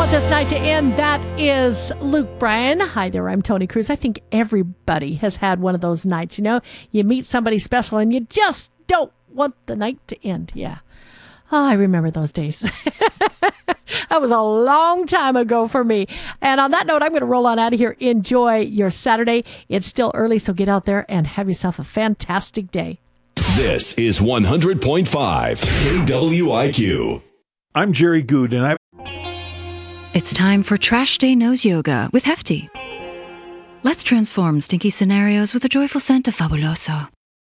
want this night to end. That is Luke Bryan. Hi there, I'm Tony Cruz. I think everybody has had one of those nights, you know? You meet somebody special and you just don't want the night to end. Yeah. Oh, I remember those days. That was a long time ago for me. And on that note, I'm going to roll on out of here. Enjoy your Saturday. It's still early, so get out there and have yourself a fantastic day. This is 100.5 KWIQ. I'm Jerry Good, and It's time for Trash Day Nose Yoga with Hefty. Let's transform stinky scenarios with a joyful scent of Fabuloso.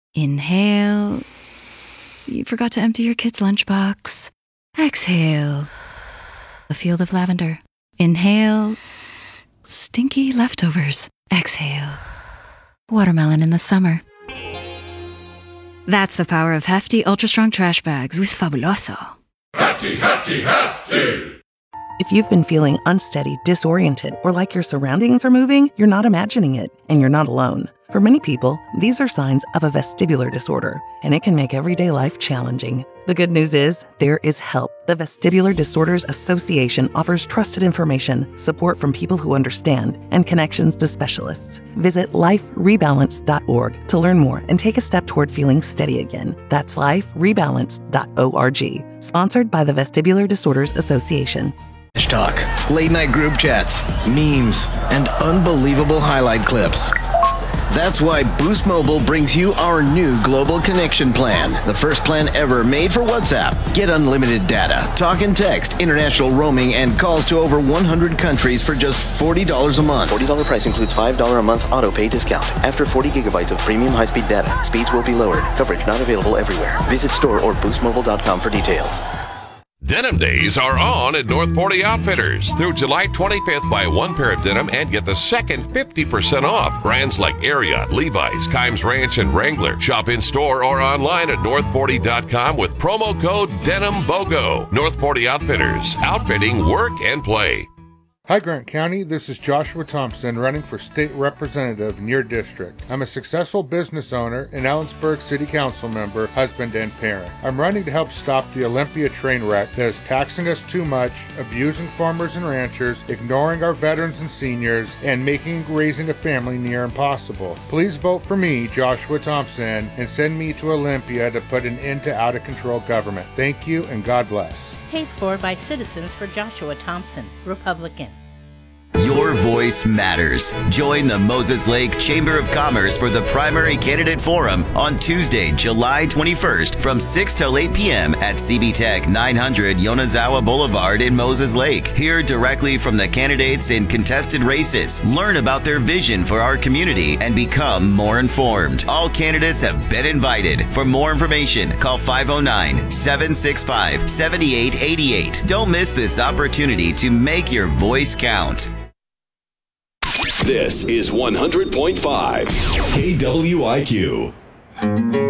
Inhale. You forgot to empty your kid's lunchbox. Exhale. A field of lavender. Inhale. Stinky leftovers. Exhale. Watermelon in the summer. That's the power of Hefty Ultra Strong Trash Bags with Fabuloso. Hefty, hefty, hefty! If you've been feeling unsteady, disoriented, or like your surroundings are moving, you're not imagining it, and you're not alone. For many people, these are signs of a vestibular disorder, and it can make everyday life challenging. The good news is, there is help. The Vestibular Disorders Association offers trusted information, support from people who understand, and connections to specialists. Visit liferebalance.org to learn more and take a step toward feeling steady again. That's liferebalance.org. Sponsored by the Vestibular Disorders Association. Talk, late night group chats, memes, and unbelievable highlight clips. That's why Boost Mobile brings you our new Global Connection Plan, the first plan ever made for WhatsApp. Get unlimited data, talk and text, international roaming, and calls to over 100 countries for just $40 a month. $40 price includes $5 a month auto pay discount. After 40 gigabytes of premium high-speed data, speeds will be lowered. Coverage not available everywhere. Visit store or boostmobile.com for details. Denim Days are on at North 40 Outfitters. Through July 25th, buy one pair of denim and get the second 50% off. Brands like Ariat, Levi's, Kimes Ranch, and Wrangler. Shop in store or online at north40.com with promo code DenimBOGO. North 40 Outfitters. Outfitting work and play. Hi Grant County, this is Joshua Thompson running for state representative in your district. I'm a successful business owner and Ellensburg City Council member, husband and parent. I'm running to help stop the Olympia train wreck that is taxing us too much, abusing farmers and ranchers, ignoring our veterans and seniors, and making raising a family near impossible. Please vote for me, Joshua Thompson, and send me to Olympia to put an end to out-of-control government. Thank you and God bless. Paid for by Citizens for Joshua Thompson, Republican. Your voice matters. Join the Moses Lake Chamber of Commerce for the primary candidate forum on Tuesday, July 21st from 6 till 8 p.m. at CB Tech 900 Yonezawa Boulevard in Moses Lake. Hear directly from the candidates in contested races. Learn about their vision for our community and become more informed. All candidates have been invited. For more information, call 509-765-7888. Don't miss this opportunity to make your voice count. This is 100.5 KWIQ.